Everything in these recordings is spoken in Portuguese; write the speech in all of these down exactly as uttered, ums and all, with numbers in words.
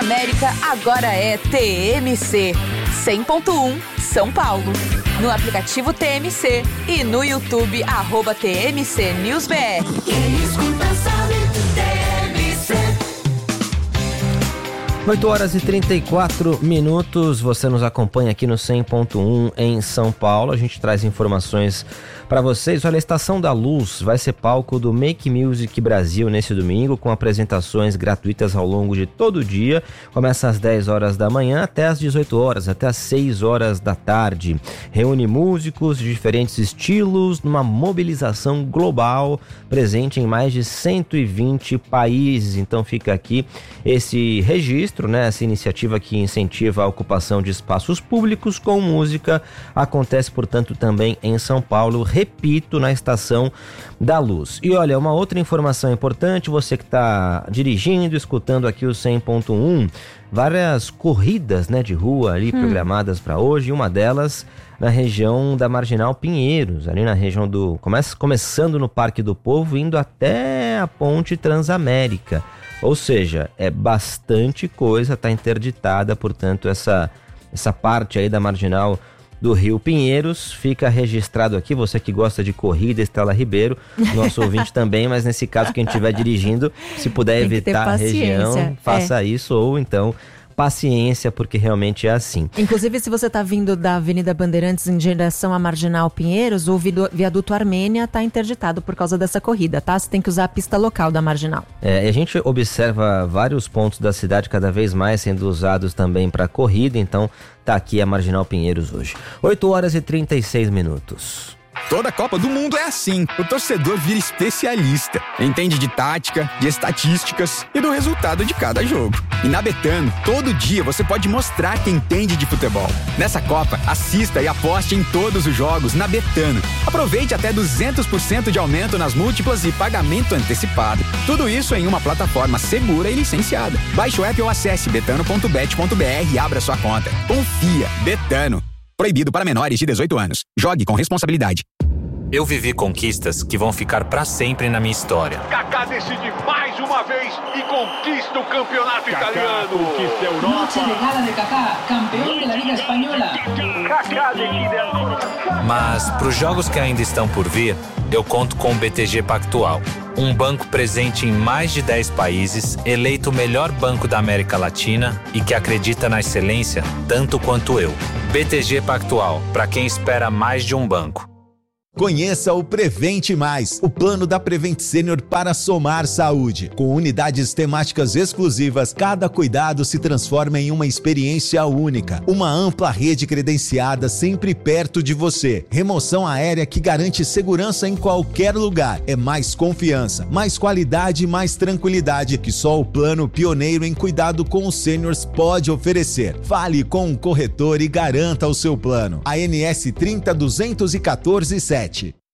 Transamérica agora é T M C cem ponto um São Paulo. No aplicativo T M C e no YouTube, arroba T M C News B R. Quem escuta sabe, T M C. oito horas e trinta e quatro minutos, você nos acompanha aqui no cem ponto um em São Paulo. A gente traz informações para vocês. Olha, a Estação da Luz vai ser palco do Make Music Brasil nesse domingo, com apresentações gratuitas ao longo de todo o dia. Começa às dez horas da manhã até às dezoito horas, até às seis horas da tarde. Reúne músicos de diferentes estilos numa mobilização global, presente em mais de cento e vinte países. Então fica aqui esse registro, né? Essa iniciativa que incentiva a ocupação de espaços públicos com música acontece, portanto, também em São Paulo, repito, na Estação da Luz. E olha, uma outra informação importante, você que está dirigindo, escutando aqui o cem ponto um, várias corridas, né, de rua ali hum. programadas para hoje, uma delas na região da Marginal Pinheiros, ali na região do... Começa, começando no Parque do Povo, indo até a Ponte Transamérica. Ou seja, é bastante coisa, está interditada, portanto, essa, essa parte aí da Marginal do Rio Pinheiros. Fica registrado aqui, você que gosta de corrida, Estela Ribeiro, nosso ouvinte também, mas nesse caso, quem estiver dirigindo, se puder Tem evitar a região, faça é. isso, ou então... paciência, porque realmente é assim. Inclusive, se você está vindo da Avenida Bandeirantes em direção à Marginal Pinheiros, o viaduto Armênia está interditado por causa dessa corrida, tá? Você tem que usar a pista local da Marginal. É, a gente observa vários pontos da cidade cada vez mais sendo usados também para corrida, então tá aqui a Marginal Pinheiros hoje. oito horas e trinta e seis minutos. Toda Copa do Mundo é assim. O torcedor vira especialista. Entende de tática, de estatísticas e do resultado de cada jogo. E na Betano, todo dia você pode mostrar que entende de futebol. Nessa Copa, assista e aposte em todos os jogos na Betano. Aproveite até duzentos por cento de aumento nas múltiplas e pagamento antecipado. Tudo isso em uma plataforma segura e licenciada. Baixe o app ou acesse betano ponto bet ponto b r e abra sua conta. Confia. Betano. Proibido para menores de dezoito anos. Jogue com responsabilidade. Eu vivi conquistas que vão ficar para sempre na minha história. Kaká decide mais uma vez e conquista o campeonato Kaká italiano. Conquista a Europa. Noche de gala de Kaká, campeão da Liga Espanhola. Kaká decide a... Mas para os jogos que ainda estão por vir, eu conto com o B T G Pactual. Um banco presente em mais de dez países, eleito o melhor banco da América Latina e que acredita na excelência tanto quanto eu. B T G Pactual, para quem espera mais de um banco. Conheça o Prevente Mais, o plano da Prevent Senior para somar saúde. Com unidades temáticas exclusivas, cada cuidado se transforma em uma experiência única. Uma ampla rede credenciada sempre perto de você. Remoção aérea que garante segurança em qualquer lugar. É mais confiança, mais qualidade e mais tranquilidade que só o plano pioneiro em cuidado com os sêniors pode oferecer. Fale com um corretor e garanta o seu plano. A N S trinta duzentos e quatorze sete.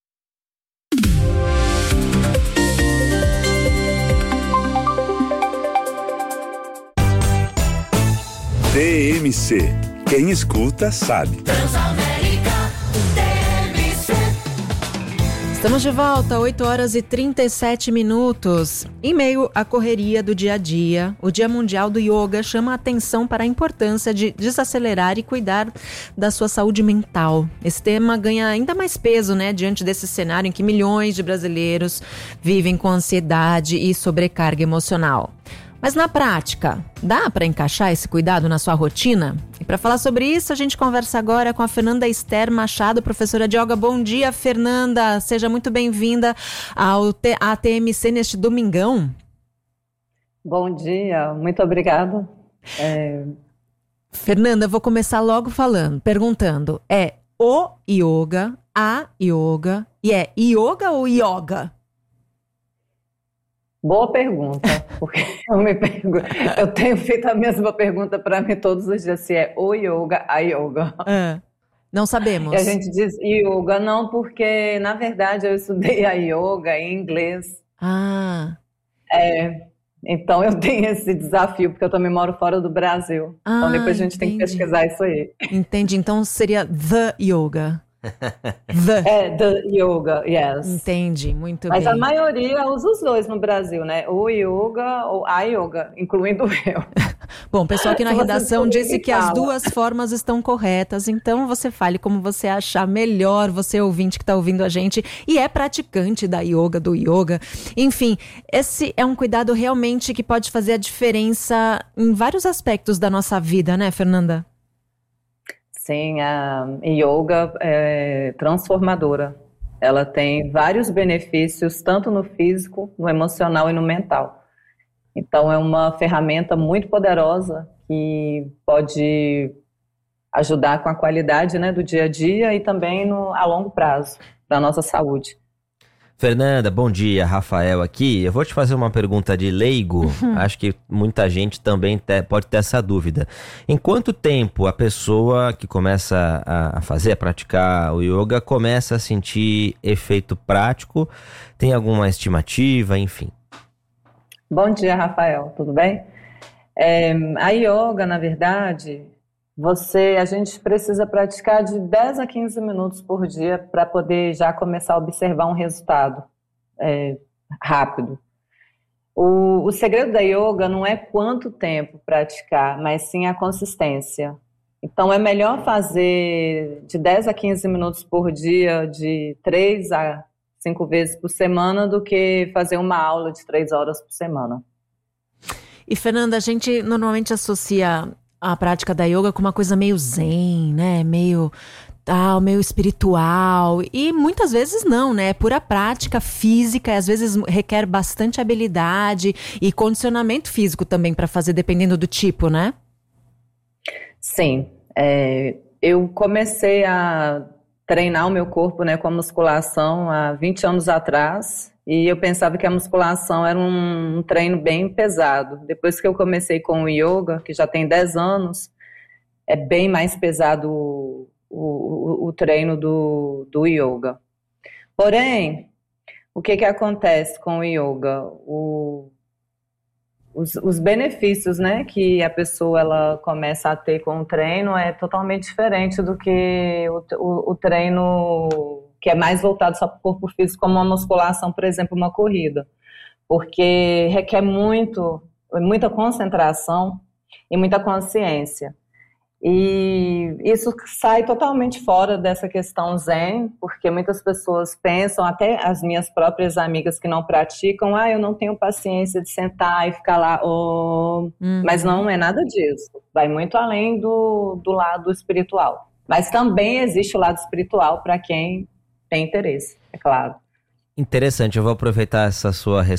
T M C. Quem escuta sabe. Transamérica, T M C. Estamos de volta, oito horas e trinta e sete minutos. Em meio à correria do dia a dia, o Dia Mundial do Yoga chama a atenção para a importância de desacelerar e cuidar da sua saúde mental. Esse tema ganha ainda mais peso, né, diante desse cenário em que milhões de brasileiros vivem com ansiedade e sobrecarga emocional. Mas na prática, dá para encaixar esse cuidado na sua rotina? E para falar sobre isso, a gente conversa agora com a Fernanda Esther Machado, professora de yoga. Bom dia, Fernanda. Seja muito bem-vinda ao T- à T M C neste domingão. Bom dia, muito obrigada. É... Fernanda, eu vou começar logo falando, perguntando, é o yoga, a yoga, e é yoga ou yoga? Boa pergunta, porque eu, me pergunto, eu tenho feito a mesma pergunta para mim todos os dias, se é o yoga, a yoga. É, não sabemos. E a gente diz yoga não, porque na verdade eu estudei a yoga em inglês. Ah. É, então eu tenho esse desafio, porque eu também moro fora do Brasil. Ah, então depois a gente entendi. tem que pesquisar isso aí. Entendi, então seria the yoga. The. É, the yoga, yes. Entendi, muito Mas bem. a maioria usa os dois no Brasil, né? O yoga ou a yoga, incluindo eu. Bom, o pessoal aqui na Você redação também disse que as fala. duas formas estão corretas, então você fale como você achar melhor, você ouvinte que está ouvindo a gente e é praticante da yoga, do yoga. Enfim, esse é um cuidado realmente que pode fazer a diferença em vários aspectos da nossa vida, né, Fernanda? Sim, a yoga é transformadora. Ela tem vários benefícios, tanto no físico, no emocional e no mental. Então, é uma ferramenta muito poderosa que pode ajudar com a qualidade, né, do dia a dia e também no, a longo prazo da nossa saúde. Fernanda, bom dia, Rafael aqui. Eu vou te fazer uma pergunta de leigo, uhum. Acho que muita gente também te, pode ter essa dúvida. Em quanto tempo a pessoa que começa a fazer, a praticar o yoga, começa a sentir efeito prático? Tem alguma estimativa, enfim? Bom dia, Rafael, tudo bem? É, a yoga, na verdade, você, a gente precisa praticar de dez a quinze minutos por dia para poder já começar a observar um resultado é, rápido. O, o segredo da yoga não é quanto tempo praticar, mas sim a consistência. Então é melhor fazer de dez a quinze minutos por dia, de três a cinco vezes por semana, do que fazer uma aula de três horas por semana. E Fernanda, a gente normalmente associa a prática da yoga com uma coisa meio zen, né? Meio tal, meio espiritual. E muitas vezes não, né? É pura prática física e às vezes requer bastante habilidade e condicionamento físico também para fazer, dependendo do tipo, né? Sim. É, eu comecei a treinar o meu corpo, né, com a musculação há vinte anos atrás. E eu pensava que a musculação era um, um treino bem pesado. Depois que eu comecei com o yoga, que já tem dez anos, é bem mais pesado o, o, o treino do, do yoga. Porém, o que, que acontece com o yoga? O, os, os benefícios, né, que a pessoa ela começa a ter com o treino é totalmente diferente do que o, o, o treino que é mais voltado só para o corpo físico, como uma musculação, por exemplo, uma corrida. Porque requer muito, muita concentração e muita consciência. E isso sai totalmente fora dessa questão zen, porque muitas pessoas pensam, até as minhas próprias amigas que não praticam, ah, eu não tenho paciência de sentar e ficar lá, oh. Uhum. Mas não é nada disso. Vai muito além do, do lado espiritual. Mas também existe o lado espiritual para quem tem interesse, é claro. Interessante, eu vou aproveitar essa sua resposta